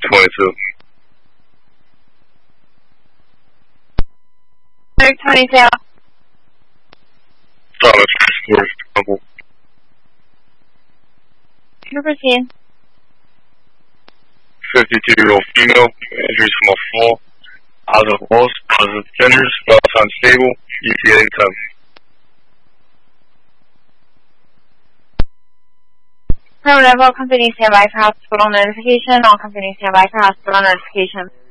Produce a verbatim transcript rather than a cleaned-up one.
twenty-two. twenty-two. Solid transport trouble. You proceed. fifty-two-year-old female, injuries from a fall. Positive pulse, positive tenders, pulse unstable, E T A ten. Affirmative, all companies stand by for hospital notification. All companies stand by for hospital notification.